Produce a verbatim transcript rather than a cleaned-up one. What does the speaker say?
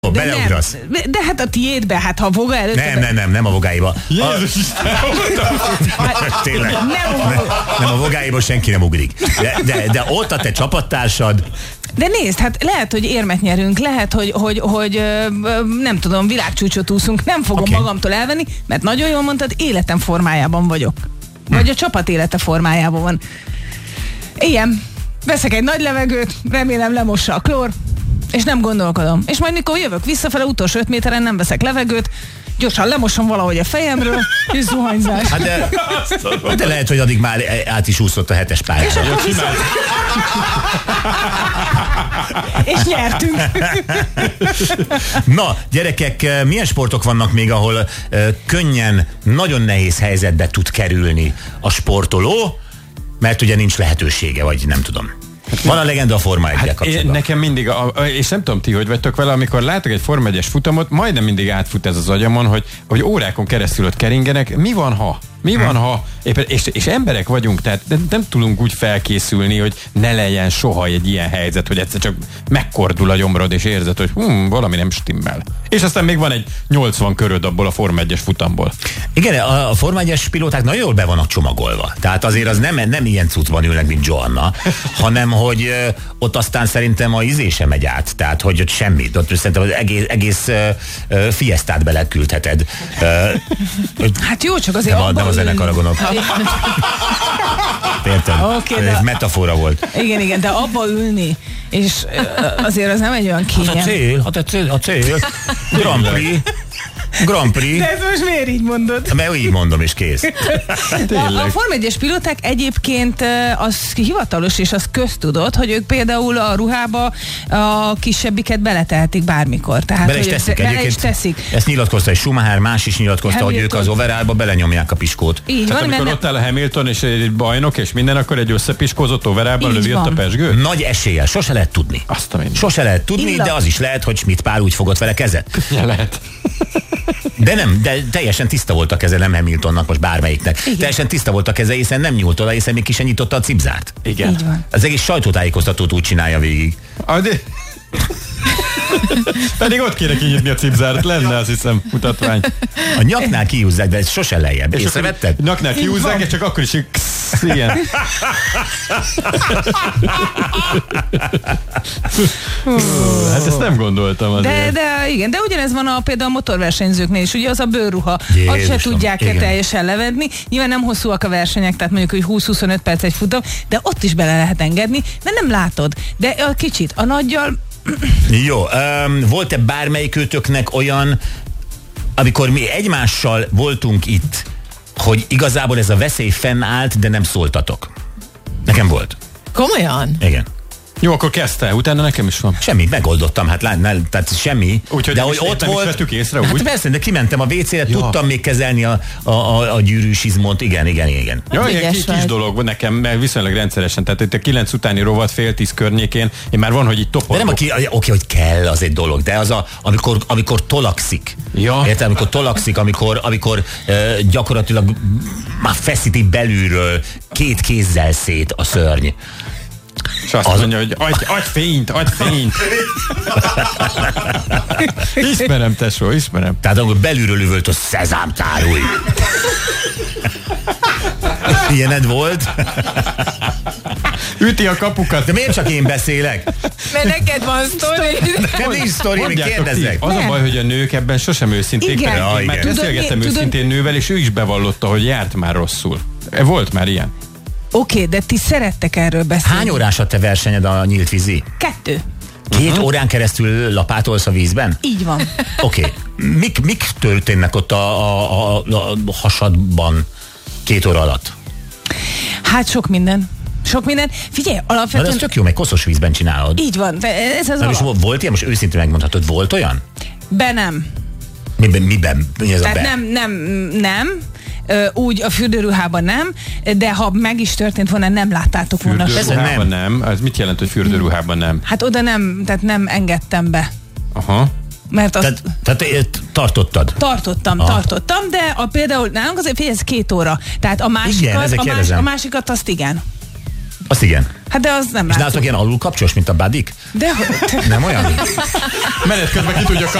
De, beleugrasz. Nem, de hát a tiédbe, hát ha a voga előtt... Nem, nem, nem, nem a vogáiba. Jézus Isten! Tényleg. Nem, nem, nem a vogáiba senki nem ugrik. De, de, de ott a te csapattársad... De nézd, hát lehet, hogy érmet nyerünk, lehet, hogy, hogy, hogy nem tudom, világcsúcsot úszunk, nem fogom okay. magamtól elvenni, mert nagyon jól mondtad, életem formájában vagyok. Vagy hm. a csapat élete formájában van. Ilyen, veszek egy nagy levegőt, remélem lemossa a klór, és nem gondolkodom. És majd mikor jövök visszafele, utolsó öt méteren nem veszek levegőt, gyorsan lemosom valahogy a fejemről, és zuhanyzás. Hát de, de lehet, hogy addig már át is úszott a hetes pályára. És, viszont... és nyertünk. Na, gyerekek, milyen sportok vannak még, ahol uh, könnyen, nagyon nehéz helyzetbe tud kerülni a sportoló, mert ugye nincs lehetősége, vagy nem tudom. Van a legenda a Forma egyel hát kapcsolatban. Nekem mindig, a, és nem tudom ti, hogy vagytok vele, amikor látok egy Forma egyes futamot, majdnem mindig átfut ez az agyamon, hogy, hogy órákon keresztül ott keringenek, mi van ha? Mi van, ha? Éppen, és, és emberek vagyunk, tehát nem, nem tudunk úgy felkészülni, hogy ne legyen soha egy ilyen helyzet, hogy egyszer csak megkordul a gyomrod, és érzed, hogy hm, valami nem stimmel. És aztán még van egy nyolcvan köröd abból a Forma egyes futamból. Igen, a, a Forma egyes pilóták nagyon jól be vannak csomagolva. Tehát azért az nem, nem ilyen cuccban ülnek, mint Joanna, hanem hogy ö, ott aztán szerintem a izé sem megy át. Tehát, hogy ott semmit. Ott szerintem az egész, egész ö, ö, fiesztát beleküldheted. Ö, hát jó, csak azért nem, nem a zenekar gondolok. Érted? Okay, ez de... metafora volt. Igen, igen, de abba ülni, és azért az nem egy olyan kényelmes. Hát a cél, hát a cél, a cél. Grand Prix. Grand Prix. De ezt most miért így mondod? Mert így mondom, és kész. A, a Forma egyes pilóták egyébként az hivatalos, és az köztudott, hogy ők például a ruhába a kisebbiket beletehetik bármikor. Tehát, bele is teszik bele egyébként. Is teszik. Ezt nyilatkozta egy Schumacher, más is nyilatkozta, Hamilton. Hogy ők az overallba belenyomják a piskót. Így tehát van, amikor ott áll a Hamilton és egy bajnok, és minden, akkor egy összepiskózott overallban lövi ott a pezsgőt? Nagy eséllyel, sose lehet tudni. Azt a minden. Sose lehet tudni, Illat. de az is lehet, hogy Schmidt Pál úgy fogott vele kezet. Ja, lehet. De nem, de teljesen tiszta volt a keze, nem Hamiltonnak, most bármelyiknek. Igen. Teljesen tiszta volt a keze, hiszen nem nyúlt oda, hiszen még ki sem nyitotta a cipzárt. Igen. Az egész sajtótájékoztatót úgy csinálja végig. Adi. Pedig ott kéne kinyitni a cipzárt, lenne azt hiszem mutatvány. A nyaknál kihúzzák, de ez sose lejjebb. És észrevetted? A nyaknál kihúzzák, és csak akkor is ksz, igen. Hát ezt nem gondoltam azért. De, de igen, de ugyanez van a, például a motorversenyzőknél is, ugye az a bőrruha, azt se tudják teljesen levedni. Nyilván nem hosszúak a versenyek, tehát mondjuk, hogy húsz-huszonöt perc egy futam, de ott is bele lehet engedni, de nem látod. De a kicsit, a nagyjal... Jó, um, volt-e bármelyikőtöknek olyan, amikor mi egymással voltunk itt, hogy igazából ez a veszély fennállt, de nem szóltatok? Nekem volt. Komolyan? Igen. Jó, akkor kezdte, utána nekem is van. Semmi, megoldottam, hát látnál, tehát semmi. Úgyhogy de hogy ott volt, vettük észre, úgy? Hát persze, de kimentem a vécére, ja. tudtam még kezelni a, a, a, a gyűrűs izmont, igen, igen, igen. Ja, ilyen kis, kis dolog nekem, mert viszonylag rendszeresen, tehát itt a kilenc utáni rovat, fél tíz környékén, én már van, hogy itt toporgok. De nem, aki, oké, okay, hogy kell, az egy dolog, de az a, amikor, amikor tolakszik. Ja. Érted, amikor tolakszik, amikor, amikor uh, gyakorlatilag már feszíti belülről két kézzel szét a szörny. És azt az... mondja, hogy adj, adj fényt, adj fényt. Ismerem, tesó, ismerem. Tehát amikor belülről üvölt a szezám tárulj. Ilyened volt? Üti a kapukat. De miért csak én beszélek? Mert neked van sztori. Nekem nincs sztori, még kérdezzek. Az a baj, hogy a nők ebben sosem őszinték. Igen. Ja, én már igen. beszélgettem Tudod, őszintén nővel, és ő is bevallotta, hogy járt már rosszul. Volt már ilyen. Oké, okay, de ti szerettek erről beszélni. Hány órás a te versenyed a nyílt vízi? Kettő. Két uh-huh. órán keresztül lapátolsz a vízben? Így van. Oké. Okay. Mik, mik történnek ott a, a, a, a hasadban két óra alatt? Hát sok minden. Sok minden. Figyelj, alapvetően... Na, ez tök jó, meg koszos vízben csinálod. Így van. Ez az Na, és volt ilyen? Most őszintén megmondhatod, volt olyan? Be nem. Miben? miben? Mi ez Tehát a be? nem, nem, nem. Úgy a fürdőruhában nem, de ha meg is történt volna, nem láttátok volna. Fürdőruhában nem. nem. Ez mit jelent, hogy fürdőruhában nem? Hát oda nem, tehát nem engedtem be. Aha. Mert azt... Tehát, tehát tartottad? Tartottam, Aha. tartottam, de a, például nálunk azért figyelj, ez két óra. Tehát a másikat, igen, a, más, a másikat azt igen. Azt igen. Hát de az nem És látszik. nálatok ilyen alulkapcsos, mint a badik? De Nem olyan? Menet közben ki tudja